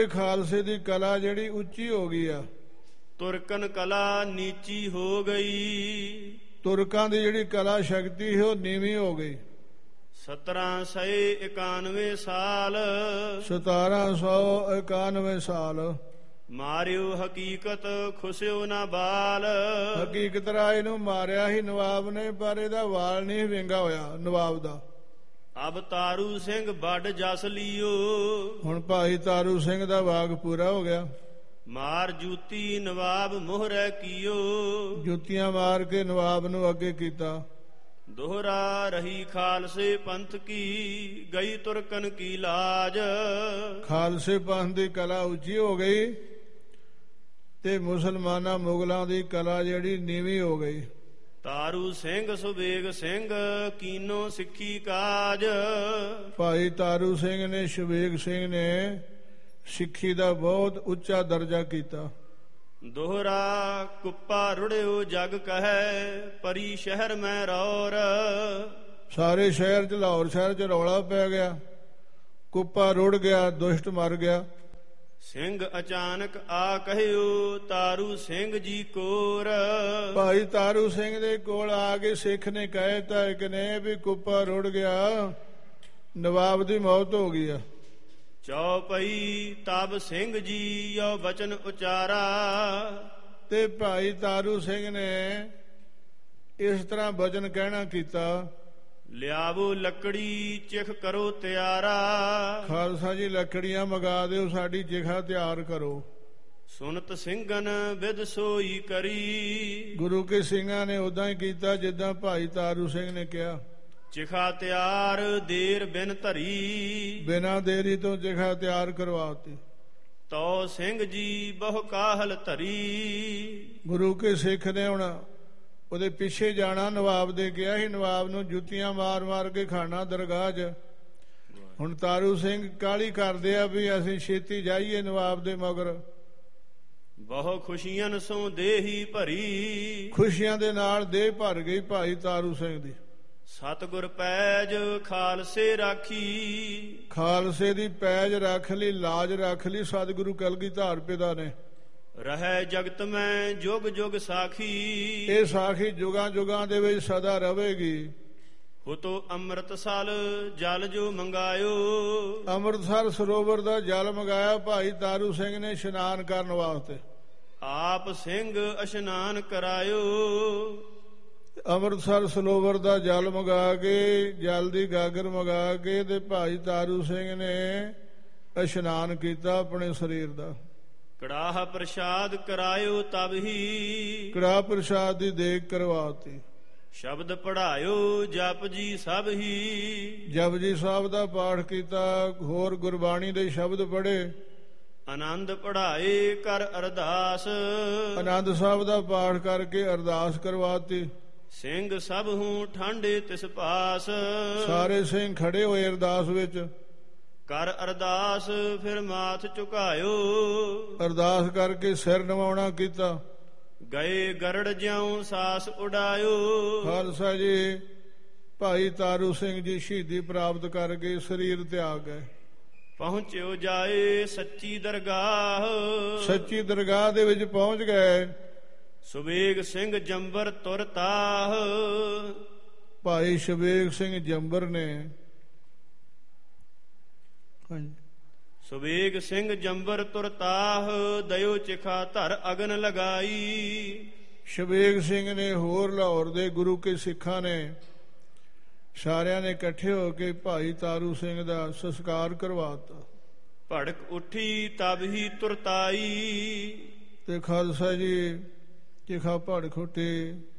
ਖਾਲਸੇ ਦੀ ਕਲਾ ਜਿਹੜੀ ਉੱਚੀ ਹੋ ਗਈ ਆ, ਤੁਰਕਨ ਕਲਾ ਨੀਚੀ ਹੋ ਗਈ। ਤੁਰਕਾਂ ਦੀ ਜਿਹੜੀ ਕਲਾ ਸ਼ਕਤੀ ਹੈ ਉਹ ਨੀਵੀਂ ਹੋ ਗਈ। 1791 ਸਾਲ 1791 ਸਾਲ ਮਾਰਿਓ ਹਕੀਕਤ ਖੁਸਿਓ ਨਾ ਬਾਲ। ਹਕੀਕਤ ਰਾਏ ਨੂੰ ਮਾਰਿਆ ਹੀ ਨਵਾਬ ਨੇ, ਪਰ ਇਹਦਾ ਵਾਲ ਨਹੀਂ ਵਿੰਗਾ ਹੋਇਆ ਨਵਾਬ ਦਾ। ਅਬ ਤਾਰੂ ਸਿੰਘ ਵੱਡ ਜਸ ਲਿਓ। ਹੁਣ ਭਾਈ ਤਾਰੂ ਸਿੰਘ ਦਾ ਵਾਗ ਪੂਰਾ ਹੋ ਗਿਆ। ਮਾਰ ਜੂਤੀ ਨਵਾਬ ਮੋਹਰੇ ਕੀਓ। ਜੁੱਤੀਆਂ ਮਾਰ ਕੇ ਨਵਾਬ ਨੂੰ ਅੱਗੇ ਕੀਤਾ। ਦੋਹਰਾ ਰਹੀ ਖਾਲਸੇ ਪੰਥ ਕੀ, ਗਈ ਤੁਰਕਨ ਕੀ ਲਾਜ। ਖਾਲਸੇ ਪੰਥ ਦੀ ਕਲਾ ਉੱਚੀ ਹੋ ਗਈ ਤੇ ਮੁਸਲਮਾਨਾਂ ਮੁਗਲਾਂ ਦੀ ਕਲਾ ਜਿਹੜੀ ਨੀਵੀਂ ਹੋ ਗਈ। ਤਾਰੂ ਸਿੰਘ ਸੁਬੇਗ ਸਿੰਘ ਕੀਨੋ ਸਿੱਖੀ ਕਾਜ। ਭਾਈ ਤਾਰੂ ਸਿੰਘ ਨੇ, ਸੁਬੇਗ ਸਿੰਘ ਨੇ ਸਿੱਖੀ ਦਾ ਬਹੁਤ ਉੱਚਾ ਦਰਜਾ ਕੀਤਾ। ਦੋਹਰਾ ਕੁੱਪਾ ਰੁੜਿਓ ਜਗ ਕਹੈ, ਪਰੀ ਸ਼ਹਿਰ ਮੈਂ ਰੌਰ। ਸਾਰੇ ਸ਼ਹਿਰ ਚ, ਲਾਹੌਰ ਸ਼ਹਿਰ ਚ ਰੌਲਾ ਪੈ ਗਿਆ, ਕੁੱਪਾ ਰੁੜ ਗਿਆ, ਦੁਸ਼ਟ ਮਰ ਗਿਆ। ਸਿੰਘ ਅਚਾਨਕ ਆ ਕਹਿਓ, ਤਾਰੂ ਸਿੰਘ ਜੀ ਕੋਰ। ਭਾਈ ਤਾਰੂ ਸਿੰਘ ਦੇ ਕੋਲ ਆ ਕੇ ਸਿੱਖ ਨੇ ਕਹਿਤਾ ਇੱਕ ਨੇ ਵੀ ਕੁੱਪਾ ਰੁੜ ਗਿਆ, ਨਵਾਬ ਦੀ ਮੌਤ ਹੋ ਗਈ ਆ। ਚੌਪਈ ਤਬ ਸਿੰਘ ਜੀ ਯੋ ਬਚਨ ਉਚਾਰਾ। ਤੇ ਭਾਈ ਤਾਰੂ ਸਿੰਘ ਨੇ ਇਸ ਤਰ੍ਹਾਂ ਬਚਨ ਕਹਿਣਾ ਕੀਤਾ, ਲਿਆਵੋ ਲੱਕੜੀ ਚਿਖ ਕਰੋ ਤਿਆਰਾ। ਖਾਲਸਾ ਜੀ ਲੱਕੜੀਆਂ ਮੰਗਾ ਦਿਓ, ਸਾਡੀ ਚਿਖਾ ਤਿਆਰ ਕਰੋ। ਸੁਨਤ ਸਿੰਘਨ ਵਿਦ ਸੋਈ ਕਰੀ। ਗੁਰੂ ਕੇ ਸਿੰਘਾਂ ਨੇ ਉਦਾਂ ਹੀ ਕੀਤਾ ਜਿੱਦਾਂ ਭਾਈ ਤਾਰੂ ਸਿੰਘ ਨੇ ਕਿਹਾ। ਚਿਖਾ ਤਿਆਰ ਦੇਰ ਬਿਨ ਧਰੀ। ਬਿਨਾਂ ਦੇਰੀ ਤੋਂ ਚਿਖਾ ਤਿਆਰ ਕਰਵਾਤੀ। ਤੋ ਸਿੰਘ ਜੀ ਬਹੁ ਕਾਹਲ ਧਰੀ। ਗੁਰੂ ਕੇ ਸਿੱਖ ਨੇ ਹੁਣ ਉਹਦੇ ਪਿੱਛੇ ਜਾਣਾ, ਨਵਾਬ ਦੇ ਕਿਹਾ ਸੀ, ਨਵਾਬ ਨੂੰ ਜੁੱਤੀਆਂ ਮਾਰ ਮਾਰ ਕੇ ਖਾਣਾ ਦਰਗਾਹ 'ਚ। ਹੁਣ ਤਾਰੂ ਸਿੰਘ ਕਾਹਲੀ ਕਰਦੇ ਆ ਵੀ ਅਸੀਂ ਛੇਤੀ ਜਾਈਏ ਨਵਾਬ ਦੇ ਮਗਰ। ਬਹੁ ਖੁਸ਼ੀਆਂ ਸੋ ਦੇਹੀ ਭਰੀ। ਖੁਸ਼ੀਆਂ ਦੇ ਨਾਲ ਦੇਹ ਭਰ ਗਈ ਭਾਈ ਤਾਰੂ ਸਿੰਘ ਦੀ। ਸਤਿਗੁਰ ਪੈਜ ਖਾਲਸੇ ਰਾਖੀ। ਖਾਲਸੇ ਦੀ ਪੈਜ ਰੱਖ ਲਈ, ਲਾਜ ਰੱਖ ਲਈ ਸਤਿਗੁਰੂ ਕਲਗੀਧਰ ਪਿਤਾ ਨੇ। ਰਹਿ ਜਗਤ ਮੈਂ ਜੁਗ ਜੁਗ ਸਾਖੀ। ਇਹ ਸਾਖੀ ਜੁਗਾਂ ਜੁਗਾਂ ਦੇ ਵਿੱਚ ਸਦਾ ਰਹੇਗੀ। ਹੁਤੋ ਅੰਮ੍ਰਿਤਸਰ ਜਲ ਜੋ ਮੰਗਾਇਓ। ਅੰਮ੍ਰਿਤਸਰ ਸਰੋਵਰ ਦਾ ਜਲ ਮੰਗਾਇਆ ਭਾਈ ਤਾਰੂ ਸਿੰਘ ਨੇ ਇਸ਼ਨਾਨ ਕਰਨ ਵਾਸਤੇ। ਆਪ ਸਿੰਘ ਇਸ਼ਨਾਨ ਕਰਾਇਓ। ਅੰਮ੍ਰਿਤਸਰ ਸਰੋਵਰ ਦਾ ਜਲ ਮੰਗਾ ਕੇ, ਜਲ ਦੀ ਗਾਗਰ ਮੰਗਾ ਕੇ ਤੇ ਭਾਈ ਤਾਰੂ ਸਿੰਘ ਨੇ ਇਸ਼ਨਾਨ ਕੀਤਾ ਆਪਣੇ ਸਰੀਰ ਦਾ। ਕੜਾਹ ਪ੍ਰਸ਼ਾਦ ਕਰਾਇਓ ਤਬ ਹੀ। ਕੜਾਹ ਪ੍ਰਸ਼ਾਦ ਦੀ ਦੇਗ ਕਰਵਾਤੀ। ਸ਼ਬਦ ਪੜਾਇਓ ਜਪ ਜੀ ਸਭ ਹੀ। ਜਪਜੀ ਸਾਹਿਬ ਦਾ ਪਾਠ ਕੀਤਾ, ਹੋਰ ਗੁਰਬਾਣੀ ਦੇ ਸ਼ਬਦ ਪੜ੍ਹੇ। ਆਨੰਦ ਪੜਾਏ ਕਰ ਅਰਦਾਸ। ਆਨੰਦ ਸਾਹਿਬ ਦਾ ਪਾਠ ਕਰਕੇ ਅਰਦਾਸ ਕਰਵਾਤੀ। ਸਿੰਘ ਸਭ ਹੂੰ ਠਾਂਡੇ ਤਿਸ ਪਾਸ। ਸਾਰੇ ਸਿੰਘ ਖੜੇ ਹੋਏ ਅਰਦਾਸ ਵਿੱਚ। ਕਰ ਅਰਦਾਸ ਫਿਰ ਮਾਥ ਝੁਕਾਇਓ। ਅਰਦਾਸ ਕਰਕੇ ਸਿਰ ਨਿਵਾਉਣਾ ਕੀਤਾ। ਗਏ ਗਰੜ ਜਿਉ ਸਾਸ ਉਡਾਇਓ। ਖਾਲਸਾ ਜੀ ਭਾਈ ਤਾਰੂ ਸਿੰਘ ਜੀ ਸ਼ਹੀਦੀ ਪ੍ਰਾਪਤ ਕਰਕੇ ਸਰੀਰ ਤਿਆਗ ਗਏ। ਪਹੁੰਚਿਓ ਜਾਏ ਸੱਚੀ ਦਰਗਾਹ। ਸੱਚੀ ਦਰਗਾਹ ਦੇ ਵਿੱਚ ਪਹੁੰਚ ਗਏ। ਸੁਬੇਗ ਸਿੰਘ ਜੰਬਰ ਤੁਰ ਤਾਹ। ਭਾਈ ਸੁਬੇਗ ਸਿੰਘ ਜੰਬਰ ਨੇ, ਸੁਬੇਗ ਸਿੰਘ ਜੰਬਰ ਤੁਰ ਤਾਹ। ਦਇਓ ਚਿਖਾ ਧਰ ਅਗਨ ਲਗਾਈ। ਸੁਬੇਗ ਸਿੰਘ ਨੇ ਹੋਰ ਲਾਹੌਰ ਦੇ ਗੁਰੂ ਕੇ ਸਿੱਖਾਂ ਨੇ ਸਾਰਿਆਂ ਨੇ ਇਕੱਠੇ ਹੋ ਕੇ ਭਾਈ ਤਾਰੂ ਸਿੰਘ ਦਾ ਸੰਸਕਾਰ ਕਰਵਾਤਾ। ਭੜਕ ਉੱਠੀ ਤਬ ਹੀ ਤੁਰਤਾਈ। ਤੇ ਖਾਲਸਾ ਜੀ ਚਿਖਾ ਭੜਕ ਉੱਠੇ